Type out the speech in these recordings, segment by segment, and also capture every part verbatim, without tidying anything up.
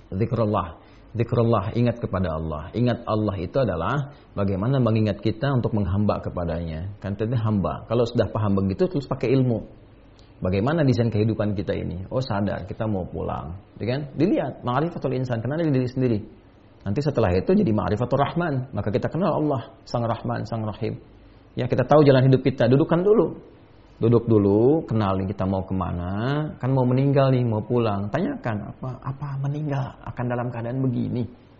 Zikrullah. Zikrullah, ingat kepada Allah. Ingat Allah itu adalah bagaimana mengingat kita untuk menghamba kepadanya. Kan tadi hamba. Kalau sudah paham begitu terus pakai ilmu. Bagaimana desain kehidupan kita ini? Oh sadar kita mau pulang, ya kan? Dilihat ma'rifatul insan, kenal diri sendiri. Nanti setelah itu jadi ma'rifatul rahman, maka kita kenal Allah, Sang Rahman, Sang Rahim. Ya kita tahu jalan hidup kita, dudukkan dulu. Duduk dulu, kenal nih kita mau kemana, kan mau meninggal nih, mau pulang. Tanyakan, apa apa meninggal akan dalam keadaan begini.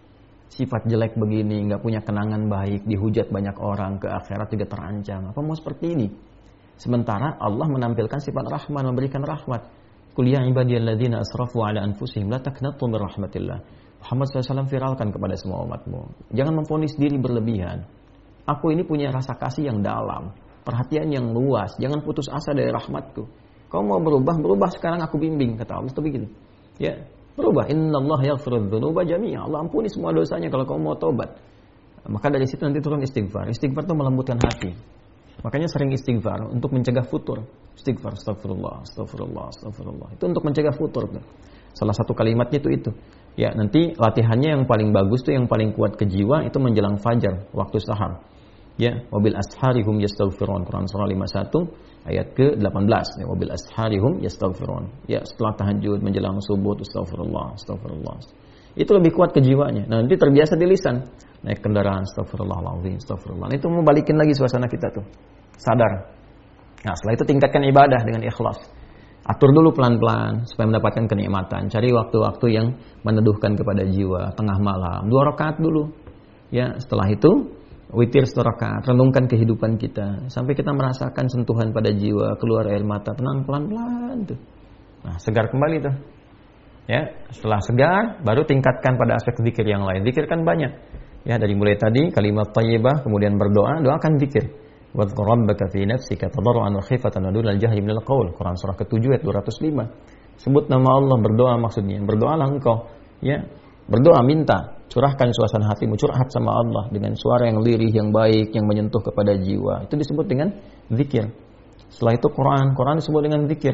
Sifat jelek begini, nggak punya kenangan baik, dihujat banyak orang, ke akhirat juga terancam. Apa mau seperti ini? Sementara Allah menampilkan sifat rahman, memberikan rahmat. Qul ya ibadiyalladzina asrafu ala anfusihim la taqnatu min rahmatillah. Muhammad shallallahu alaihi wasallam viralkan kepada semua umatmu. Jangan memvonis diri berlebihan. Aku ini punya rasa kasih yang dalam, perhatian yang luas. Jangan putus asa dari rahmatku. Kau mau berubah, berubah sekarang aku bimbing, kata Allah. Itu begini. Ya, berubah. Innallaha yaghfiru dzunuba jami'a. Allah ampuni semua dosanya kalau kau mau taubat. Maka dari situ nanti turun istighfar. Istighfar itu melembutkan hati. Makanya sering istighfar untuk mencegah futur. Istighfar, astagfirullah, astagfirullah, astagfirullah. Itu untuk mencegah futur. Salah satu kalimatnya itu itu. Ya, nanti latihannya yang paling bagus tuh, yang paling kuat ke jiwa itu menjelang fajar, waktu sahar. Ya, wabil asharihum yastaghfirun. Quran surah lima puluh satu ayat ke delapan belas. Ya, wabil asharihum yastaghfirun. Ya, setelah tahajud menjelang subuh astagfirullah, astagfirullah. Itu lebih kuat ke jiwanya. Nah, nanti terbiasa di lisan. Naik kendaraan, astagfirullahaladzim, astagfirullah. Itu mau balikin lagi suasana kita tuh. Sadar. Nah, setelah itu tingkatkan ibadah dengan ikhlas. Atur dulu pelan-pelan supaya mendapatkan kenikmatan. Cari waktu-waktu yang meneduhkan kepada jiwa. Tengah malam, dua rakaat dulu. Ya, setelah itu witir satu rakaat. Renungkan kehidupan kita sampai kita merasakan sentuhan pada jiwa, keluar air mata, tenang pelan-pelan tuh. Nah, segar kembali tuh. Ya, setelah segar baru tingkatkan pada aspek zikir yang lain. Zikir kan banyak. Ya, dari mulai tadi kalimat thayyibah, kemudian berdoa, doakan zikir. Wadhkur rabbaka fi nafsika tadarruan wa khifatan wa dunal jahri minal qaul. Quran surah ketujuh ayat dua ratus lima. Sebut nama Allah, berdoa maksudnya. Berdoalah engkau, ya. Berdoa minta, curahkan suasana hatimu, curhat sama Allah dengan suara yang lirih, yang baik, yang menyentuh kepada jiwa. Itu disebut dengan zikir. Setelah itu Quran, Quran disebut dengan zikir.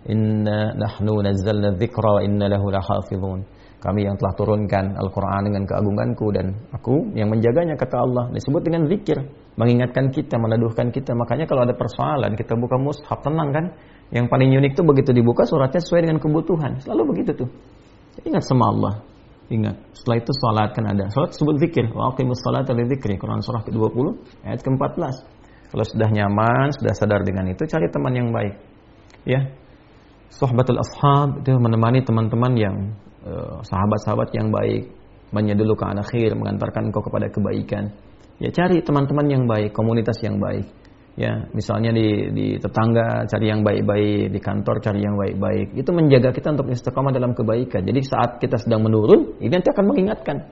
Inna nahnu nazzalna dzikra wa inna lahu lahafizun. Kami yang telah turunkan Al-Quran dengan keagunganku dan aku yang menjaganya, kata Allah. Disebut dengan zikir, mengingatkan kita, meneduhkan kita. Makanya kalau ada persoalan, kita buka mushaf, tenang kan. Yang paling unik tuh begitu dibuka suratnya sesuai dengan kebutuhan. Selalu begitu tuh. Ingat sama Allah. Ingat. Setelah itu salat kan ada. Salat disebut zikir. Wa aqimus salata lidzikri. Quran surah ke dua puluh ayat ke empat belas. Kalau sudah nyaman, sudah sadar dengan itu, cari teman yang baik. Ya. Sohbatul ashab itu menemani teman-teman yang Uh, sahabat-sahabat yang baik, menyedulu ke anak khair, mengantarkan engkau kepada kebaikan. Ya, cari teman-teman yang baik, komunitas yang baik. Ya, misalnya di di tetangga cari yang baik-baik, di kantor cari yang baik-baik. Itu menjaga kita untuk istiqamah dalam kebaikan. Jadi saat kita sedang menurun, ini nanti akan mengingatkan.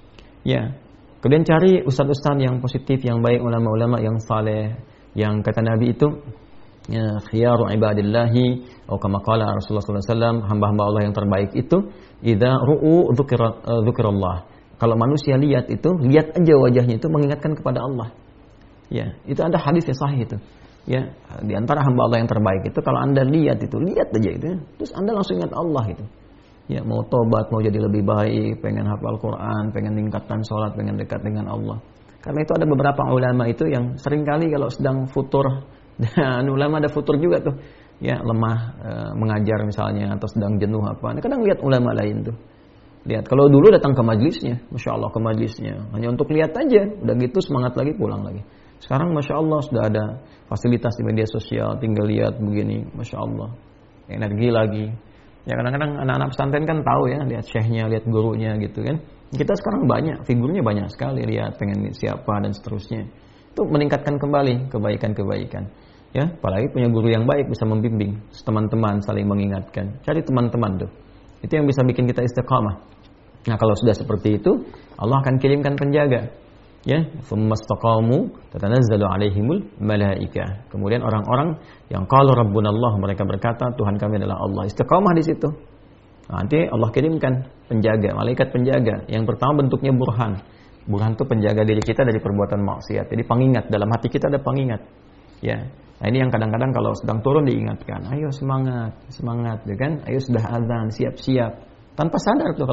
Ya. Kemudian cari ustaz-ustaz yang positif, yang baik, ulama-ulama yang saleh, yang kata Nabi itu ya, khiyaru ibadillahi atau kama qala Rasulullah sallallahu alaihi wasallam, hamba-hamba Allah yang terbaik itu idza ru'u dzikirallah. Kalau manusia lihat itu, lihat aja wajahnya itu mengingatkan kepada Allah. Ya, itu ada hadis yang sahih itu. Ya, di antara hamba Allah yang terbaik itu kalau Anda lihat itu, lihat aja itu, terus Anda langsung ingat Allah itu. Ya, mau tobat, mau jadi lebih baik, pengen hafal Quran, pengen tingkatkan sholat, pengen dekat dengan Allah. Karena itu ada beberapa ulama itu yang seringkali kalau sedang futur, dan ulama ada futur juga tuh, ya lemah e, mengajar misalnya atau sedang jenuh apa. Nah, kadang lihat ulama lain tuh, lihat kalau dulu datang ke majelisnya, masya Allah ke majelisnya hanya untuk lihat aja, udah gitu semangat lagi pulang lagi. Sekarang masya Allah sudah ada fasilitas di media sosial, tinggal lihat begini, masya Allah energi lagi. Ya kadang-kadang anak-anak pesantren kan tahu ya, lihat syekhnya, lihat gurunya gitu kan. Kita sekarang banyak, figurnya banyak sekali, lihat pengen siapa dan seterusnya. Itu meningkatkan kembali kebaikan-kebaikan. Ya, apalagi punya guru yang baik bisa membimbing, teman-teman saling mengingatkan. Cari teman-teman tuh. Itu yang bisa bikin kita istiqamah. Nah, kalau sudah seperti itu, Allah akan kirimkan penjaga. Ya, tsumastaqamu tatanazzalu alaihimul malaikah. Kemudian orang-orang yang qala rabbunallah, mereka berkata Tuhan kami adalah Allah. Istiqamah di situ. Nah, nanti Allah kirimkan penjaga, malaikat penjaga. Yang pertama bentuknya burhan. Burhan itu penjaga diri kita dari perbuatan maksiat. Jadi pengingat, dalam hati kita ada pengingat. Ya. Nah, ini yang kadang-kadang kalau sedang turun diingatkan, ayo semangat, semangat, ya kan? Ayo sudah azan, siap-siap. Tanpa sadar tuh